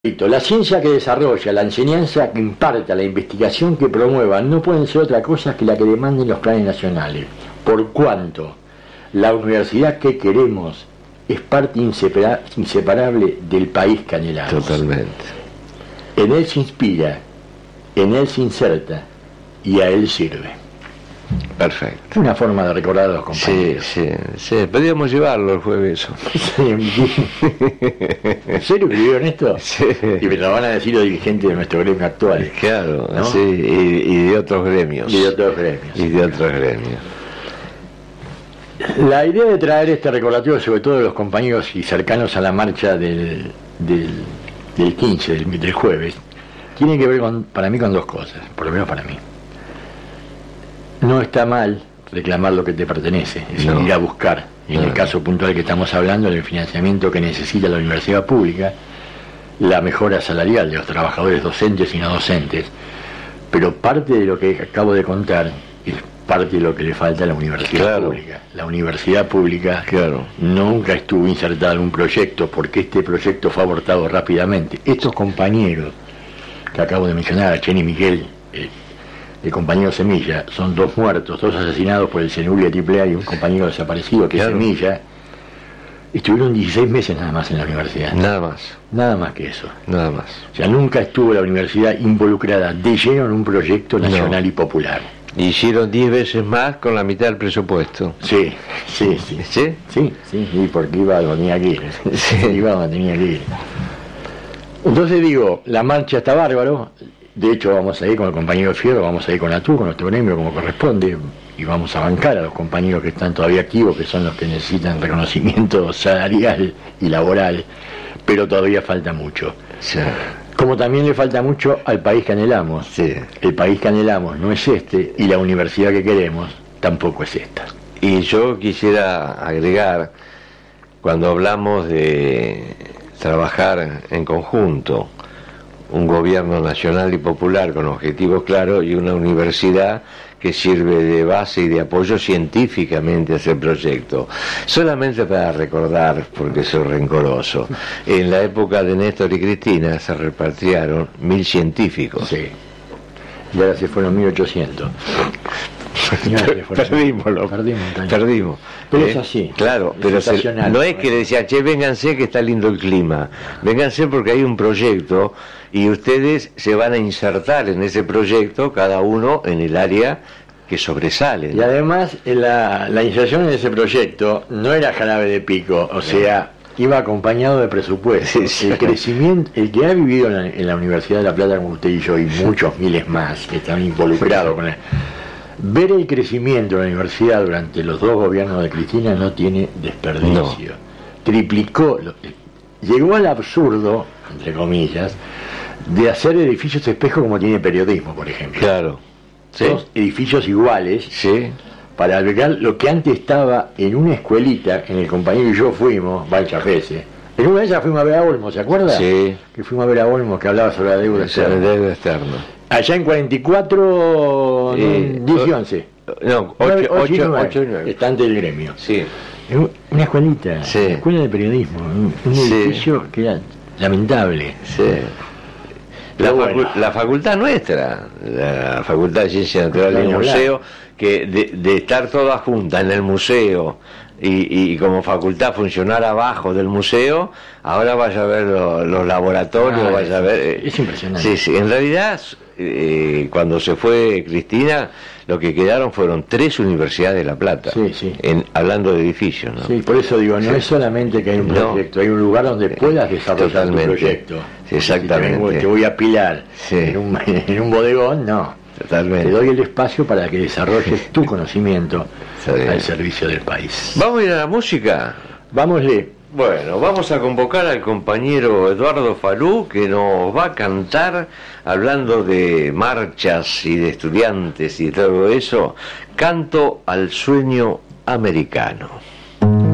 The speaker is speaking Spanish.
La ciencia que desarrolla, la enseñanza que imparta, la investigación que promueva, no pueden ser otra cosa que la que demanden los planes nacionales, por cuanto la universidad que queremos es parte inseparable del país que anhelamos. Totalmente. En él se inspira, en él se inserta y a él sirve. Perfecto. Es una forma de recordar a los compañeros. Sí. Podríamos llevarlo el jueves eso. ¿En serio escribieron esto? Sí. Y me lo van a decir los dirigentes de nuestro gremio actual. Claro, ¿no? sí, y de otros gremios. Y de otros gremios. Y de otros gremios. La idea de traer este recordatorio, sobre todo de los compañeros y cercanos a la marcha del 15, del jueves, tiene que ver para mí con dos cosas, por lo menos para mí. No está mal reclamar lo que te pertenece, es decir, ir a buscar, en el caso puntual que estamos hablando, el financiamiento que necesita la universidad pública, la mejora salarial de los trabajadores docentes y no docentes, pero parte de lo que acabo de contar es parte de lo que le falta a la universidad pública. La universidad pública nunca estuvo insertada en un proyecto porque este proyecto fue abortado rápidamente. Estos compañeros que acabo de mencionar, Chen y Miguel, el compañero Semilla, son dos muertos, dos asesinados por el CNU y AAA y un compañero desaparecido que es Semilla. Estuvieron 16 meses nada más en la universidad. Nada más que eso. Nada más. O sea, nunca estuvo la universidad involucrada de lleno en un proyecto nacional y popular. Hicieron 10 veces más con la mitad del presupuesto. Sí, y porque iba donde tenía que ir. Iba donde tenía que ir. Entonces digo, la marcha está bárbaro. De hecho, vamos a ir con el compañero Fierro, vamos a ir con la TU, con nuestro gremio, como corresponde, y vamos a bancar a los compañeros que están todavía activos, que son los que necesitan reconocimiento salarial y laboral, pero todavía falta mucho. Sí. Como también le falta mucho al país que anhelamos. Sí. El país que anhelamos no es este, y la universidad que queremos tampoco es esta. Y yo quisiera agregar, cuando hablamos de trabajar en conjunto, un gobierno nacional y popular con objetivos claros y una universidad que sirve de base y de apoyo científicamente a ese proyecto. Solamente para recordar, porque soy rencoroso, en la época de Néstor y Cristina se repatriaron 1000 científicos. Sí. Y ahora se fueron 1800. Perdimos. Pero es así. Claro, pero no es que le decían, che, vénganse que está lindo el clima. Vénganse porque hay un proyecto y ustedes se van a insertar en ese proyecto, cada uno en el área que sobresale, ¿no? Y además, la inserción en ese proyecto no era jarabe de pico, o sea, iba acompañado de presupuesto. El crecimiento, el que ha vivido en la Universidad de La Plata como usted y yo, y muchos miles más que están involucrados con él. Ver el crecimiento de la universidad durante los dos gobiernos de Cristina no tiene desperdicio. Triplicó, llegó al absurdo, entre comillas, de hacer edificios espejo como tiene periodismo, por ejemplo. Claro. ¿Sí? Dos edificios iguales, para albergar lo que antes estaba en una escuelita, en el compañero y yo fuimos varias veces. En una de ellas fuimos a ver a Olmos, ¿se acuerda? Sí. Que fuimos a ver a Olmos, que hablaba sobre la deuda externa. Allá en 44, 10 y 11. No, 8 y 9. Está ante el gremio. Sí. Una escuelita, escuela de periodismo, un edificio que era lamentable. Sí. La facultad nuestra, la Facultad de Ciencias Naturales y el Museo, que de estar todas juntas en el museo y como facultad funcionar abajo del museo, ahora vaya a ver los laboratorios, vaya a ver... Es impresionante. Sí, en realidad, cuando se fue Cristina, lo que quedaron fueron 3 universidades de La Plata, hablando de edificios, ¿no? Sí, por eso digo, no es solamente que hay un proyecto, hay un lugar donde puedas desarrollar tu proyecto. Exactamente. Si te voy a apilar en un bodegón, no. Totalmente. Te doy el espacio para que desarrolles tu conocimiento al servicio del país. ¿Vamos a ir a la música? Vámosle. Bueno, vamos a convocar al compañero Eduardo Falú, que nos va a cantar, hablando de marchas y de estudiantes y todo eso, Canto al Sueño Americano.